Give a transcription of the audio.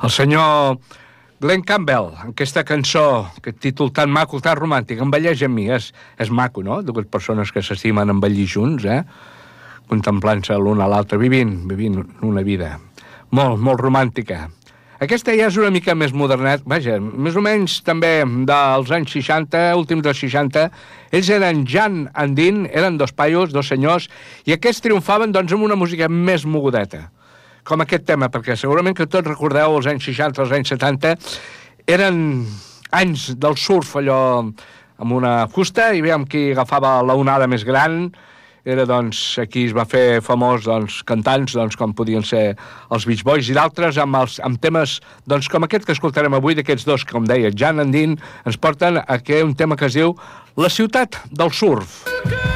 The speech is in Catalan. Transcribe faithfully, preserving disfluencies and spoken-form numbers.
El senyor Glenn Campbell, aquesta cançó, aquest títol tan maco, tan romàntic, Envelleix amb mi, és, és maco, no? Dues persones que s'estimen envellir junts, eh? Contemplant-se l'un a l'altre, vivint, vivint una vida molt, molt romàntica. Aquesta ja és una mica més modernet, vaja, més o menys també dels anys seixanta, últims dels seixanta. Ells eren Jan and Dean, eren dos paios, dos senyors, i aquests triomfaven doncs amb una música més mogudeta, com aquest tema, perquè segurament que tots recordeu els anys seixanta, els anys setanta, eren anys del surf, allò amb una fusta, i veiem qui agafava la onada més gran. Era, doncs, aquí es va fer famós, doncs, cantants, doncs, com podien ser els Beach Boys i d'altres, amb, els, amb temes, doncs, com aquest que escoltarem avui, d'aquests dos, com deia, Jan and Dean, ens porten a que un tema que es diu La ciutat del surf.